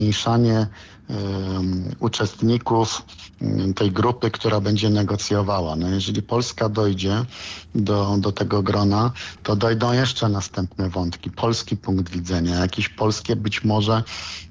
zmniejszanie uczestników tej grupy, która będzie negocjowała. No jeżeli Polska dojdzie do tego grona, to dojdą jeszcze następne wątki. Polski punkt widzenia, jakieś polskie być może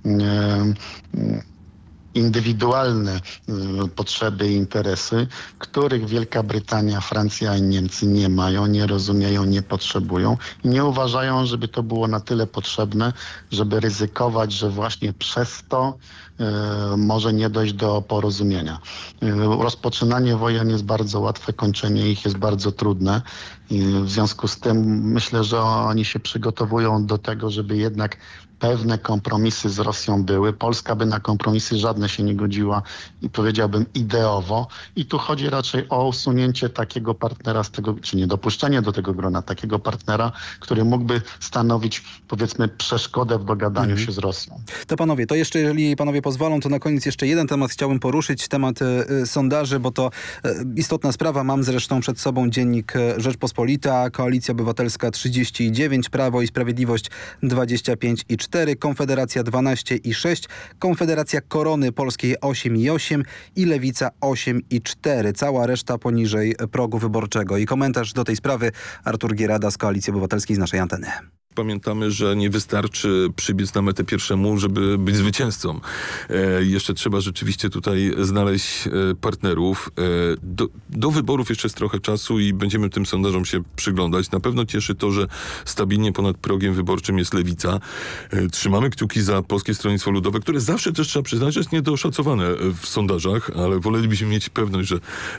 indywidualne potrzeby i interesy, których Wielka Brytania, Francja i Niemcy nie mają, nie rozumieją, nie potrzebują i nie uważają, żeby to było na tyle potrzebne, żeby ryzykować, że właśnie przez to może nie dojść do porozumienia. Rozpoczynanie wojen jest bardzo łatwe, kończenie ich jest bardzo trudne. I w związku z tym myślę, że oni się przygotowują do tego, żeby jednak pewne kompromisy z Rosją były. Polska by na kompromisy żadne się nie godziła i powiedziałbym ideowo. I tu chodzi raczej o usunięcie takiego partnera z tego, czy niedopuszczenie do tego grona takiego partnera, który mógłby stanowić, powiedzmy, przeszkodę w dogadaniu się z Rosją. To panowie, to jeszcze, jeżeli panowie pozwolą, to na koniec jeszcze jeden temat chciałbym poruszyć, temat sondaży, bo to istotna sprawa. Mam zresztą przed sobą dziennik Rzeczpospolita, Koalicja Obywatelska 39, Prawo i Sprawiedliwość 25,4, Konfederacja 12,6, Konfederacja Korony Polskiej 8,8 i Lewica 8,4. Cała reszta poniżej progu wyborczego. I komentarz do tej sprawy Artur Gierada z Koalicji Obywatelskiej z naszej anteny. Pamiętamy, że nie wystarczy przybiec na metę pierwszemu, żeby być zwycięzcą. Jeszcze trzeba rzeczywiście tutaj znaleźć partnerów. Do wyborów jeszcze jest trochę czasu i będziemy tym sondażom się przyglądać. Na pewno cieszy to, że stabilnie ponad progiem wyborczym jest Lewica. Trzymamy kciuki za Polskie Stronnictwo Ludowe, które zawsze też trzeba przyznać, że jest niedoszacowane w sondażach, ale wolelibyśmy mieć pewność,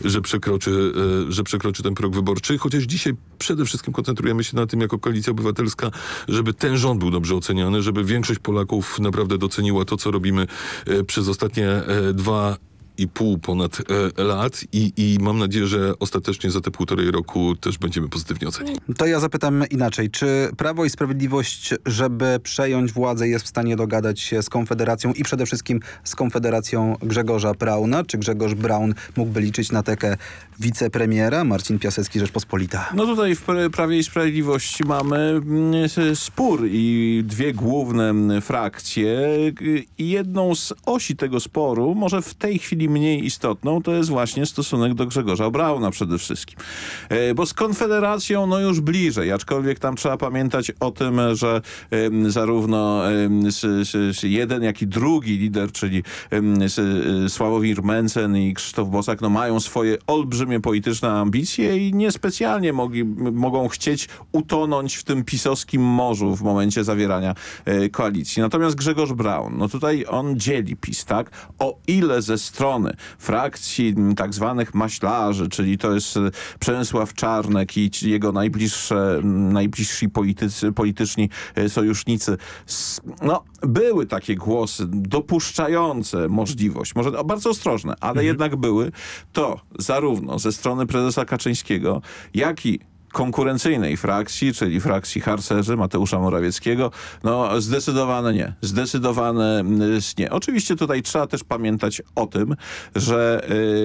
że przekroczy ten prog wyborczy. Chociaż dzisiaj przede wszystkim koncentrujemy się na tym jako Koalicja Obywatelska, żeby ten rząd był dobrze oceniany, żeby większość Polaków naprawdę doceniła to, co robimy przez ostatnie 2,5 ponad lat i mam nadzieję, że ostatecznie za te 1,5 roku też będziemy pozytywnie ocenieni. To ja zapytam inaczej. Czy Prawo i Sprawiedliwość, żeby przejąć władzę, jest w stanie dogadać się z Konfederacją i przede wszystkim z Konfederacją Grzegorza Brauna? Czy Grzegorz Braun mógłby liczyć na tekę wicepremiera? Marcin Piasecki, Rzeczpospolita. No tutaj w Prawie i Sprawiedliwości mamy spór i dwie główne frakcje. I jedną z osi tego sporu, może w tej chwili mniej istotną, to jest właśnie stosunek do Grzegorza Brauna przede wszystkim. Bo z Konfederacją no już bliżej, aczkolwiek tam trzeba pamiętać o tym, że zarówno jeden, jak i drugi lider, czyli Sławomir Mencen i Krzysztof Bosak, no mają swoje olbrzymie polityczne ambicje i niespecjalnie mogą chcieć utonąć w tym pisowskim morzu w momencie zawierania koalicji. Natomiast Grzegorz Braun, no tutaj on dzieli PiS, tak? O ile ze strony frakcji tak zwanych maślarzy, czyli to jest Przemysław Czarnek i jego najbliżsi polityczni sojusznicy, no były takie głosy dopuszczające możliwość, może bardzo ostrożne, ale jednak były, to zarówno ze strony prezesa Kaczyńskiego, jak i konkurencyjnej frakcji, czyli frakcji harcerzy Mateusza Morawieckiego, no zdecydowane nie. Zdecydowane nie. Oczywiście tutaj trzeba też pamiętać o tym, że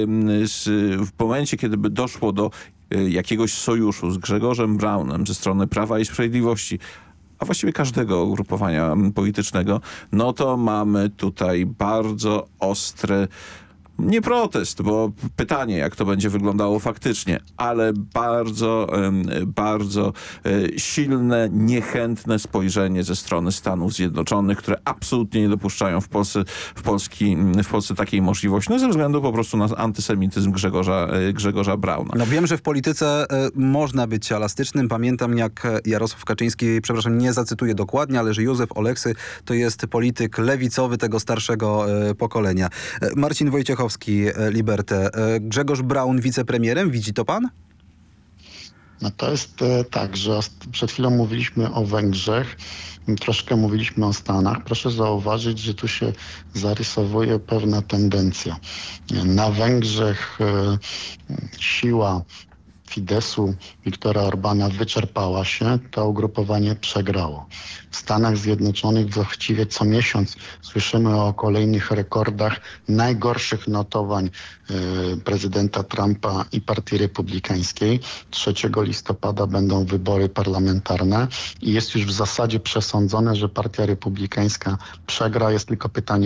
w momencie, kiedy by doszło do jakiegoś sojuszu z Grzegorzem Braunem ze strony Prawa i Sprawiedliwości, a właściwie każdego ugrupowania politycznego, no to mamy tutaj bardzo ostry nie protest, bo pytanie, jak to będzie wyglądało faktycznie, ale bardzo silne, niechętne spojrzenie ze strony Stanów Zjednoczonych, które absolutnie nie dopuszczają w Polsce takiej możliwości, no ze względu po prostu na antysemityzm Grzegorza Brauna. No wiem, że w polityce można być elastycznym. Pamiętam, jak Jarosław Kaczyński, przepraszam, nie zacytuję dokładnie, ale że Józef Oleksy to jest polityk lewicowy tego starszego pokolenia. Marcin Wojciechowski, Liberté. Grzegorz Braun wicepremierem, widzi to pan? No to jest tak, że przed chwilą mówiliśmy o Węgrzech, troszkę mówiliśmy o Stanach. Proszę zauważyć, że tu się zarysowuje pewna tendencja. Na Węgrzech siła Fidesu Viktora Orbana wyczerpała się, to ugrupowanie przegrało. W Stanach Zjednoczonych właściwie co miesiąc słyszymy o kolejnych rekordach najgorszych notowań prezydenta Trumpa i Partii Republikańskiej. 3 listopada będą wybory parlamentarne i jest już w zasadzie przesądzone, że Partia Republikańska przegra. Jest tylko pytanie,